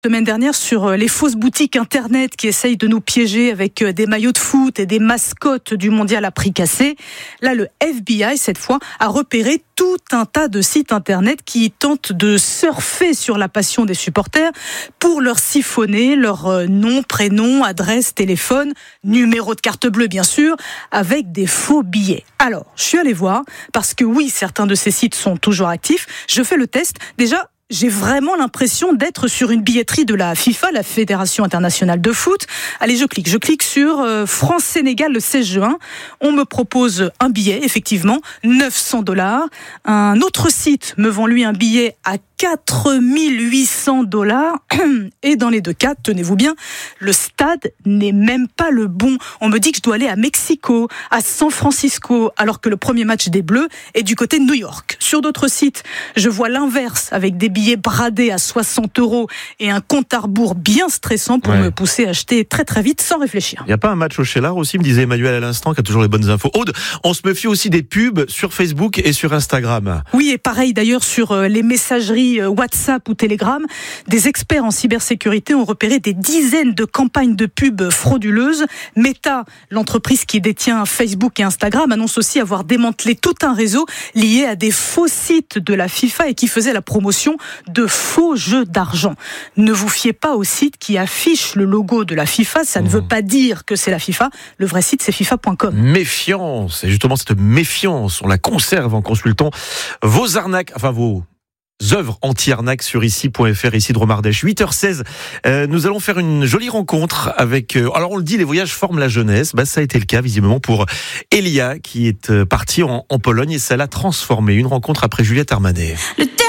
Semaine dernière sur les fausses boutiques internet qui essayent de nous piéger avec des maillots de foot et des mascottes du mondial à prix cassé. Là, le FBI, cette fois, a repéré tout un tas de sites internet qui tentent de surfer sur la passion des supporters pour leur siphonner leur nom, prénom, adresse, téléphone, numéro de carte bleue bien sûr, avec des faux billets. Alors, je suis allée voir, parce que oui, certains de ces sites sont toujours actifs. Je fais le test. Déjà, j'ai vraiment l'impression d'être sur une billetterie de la FIFA, la Fédération internationale de foot. Allez, je clique sur France-Sénégal le 16 juin. On me propose un billet, effectivement, $900. Un autre site me vend lui un billet à $4 800. Et dans les deux cas, tenez-vous bien, le stade n'est même pas le bon. On me dit que je dois aller à Mexico, à San Francisco, alors que le premier match des Bleus est du côté de New York. Sur d'autres sites, je vois l'inverse, avec des billets bradés à €60 et un compte à rebours bien stressant pour me pousser à acheter très très vite sans réfléchir. Il n'y a pas un match au Cheylard aussi, me disait Emmanuel à l'instant, qui a toujours les bonnes infos. Aude, on se méfie aussi des pubs sur Facebook et sur Instagram. Oui, et pareil d'ailleurs sur les messageries WhatsApp ou Telegram, des experts en cybersécurité ont repéré des dizaines de campagnes de pubs frauduleuses. Meta, l'entreprise qui détient Facebook et Instagram, annonce aussi avoir démantelé tout un réseau lié à des faux sites de la FIFA et qui faisait la promotion de faux jeux d'argent. Ne vous fiez pas aux sites qui affichent le logo de la FIFA, ça ne veut pas dire que c'est la FIFA. Le vrai site, c'est FIFA.com. Méfiance, et justement cette méfiance, on la conserve en consultant vos arnaques, enfin vos œuvres anti-arnaque sur ici.fr, ici de Romardèche. 8h16, nous allons faire une jolie rencontre avec, alors on le dit, les voyages forment la jeunesse. Ça a été le cas visiblement pour Elia qui est partie en Pologne et ça l'a transformée. Une rencontre après Juliette Armanet.